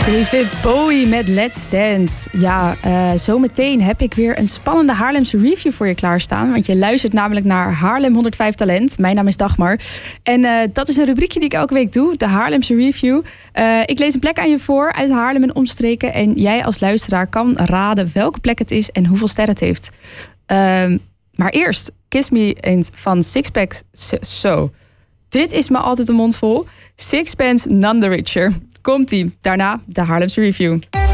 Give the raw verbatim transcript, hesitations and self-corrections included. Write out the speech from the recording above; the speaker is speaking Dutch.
David Bowie met Let's Dance. Ja, uh, zometeen heb ik weer een spannende Haarlemse review voor je klaarstaan. Want je luistert namelijk naar Haarlem honderdvijf Talent. Mijn naam is Dagmar. En uh, dat is een rubriekje die ik elke week doe. De Haarlemse review. Uh, ik lees een plek aan je voor uit Haarlem en omstreken. En jij als luisteraar kan raden welke plek het is en hoeveel sterren het heeft. Uh, maar eerst Kiss Me Ain't van Sixpack. Zo. Dit is me altijd een mond vol. Sixpence None the Richer. Komt-ie. Daarna de Haarlemse review.